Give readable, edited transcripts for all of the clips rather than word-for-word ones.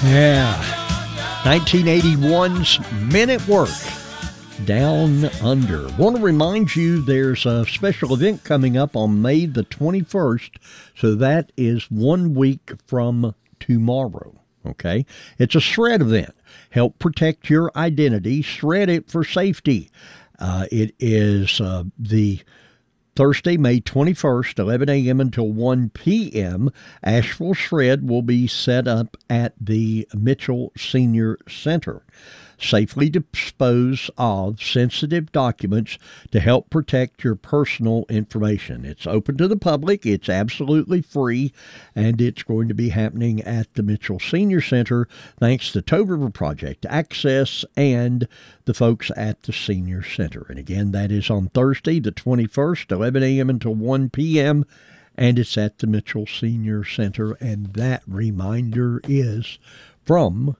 Yeah. 1981's Men at Work, Down Under. Want to remind you there's a special event coming up on May the 21st, so that is 1 week from tomorrow, okay? It's a shred event. Help protect your identity. Shred it for safety. It is the Thursday, May 21st, 11 a.m. until 1 p.m. Asheville Shred will be set up at the Mitchell Senior Center. Safely dispose of sensitive documents to help protect your personal information. It's open to the public. It's absolutely free, and it's going to be happening at the Mitchell Senior Center thanks to Toad River Project Access and the folks at the Senior Center. And again, that is on Thursday, the 21st, 11 a.m. until 1 p.m., and it's at the Mitchell Senior Center. And that reminder is from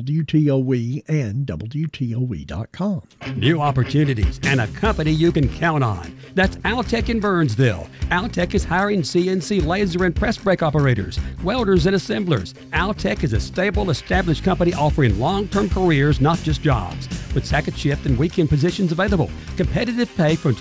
WTOE and WTOE.com. New opportunities and a company you can count on. That's Altec in Burnsville. Altec is hiring CNC laser and press brake operators, welders, and assemblers. Altec is a stable, established company offering long-term careers, not just jobs. With second shift and weekend positions available. Competitive pay from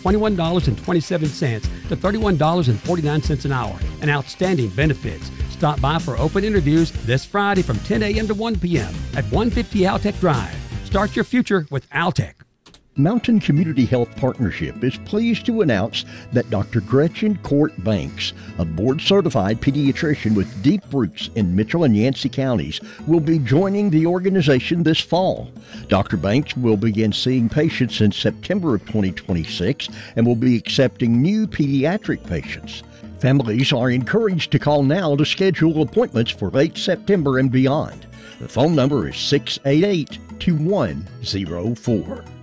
$21.27 to $31.49 an hour. And outstanding benefits. Stop by for open interviews this Friday from 10 a.m. to 1 p.m. at 150 Altec Drive. Start your future with Altec. Mountain Community Health Partnership is pleased to announce that Dr. Gretchen Court Banks, a board-certified pediatrician with deep roots in Mitchell and Yancey counties, will be joining the organization this fall. Dr. Banks will begin seeing patients in September of 2026 and will be accepting new pediatric patients. Families are encouraged to call now to schedule appointments for late September and beyond. The phone number is 688-2104.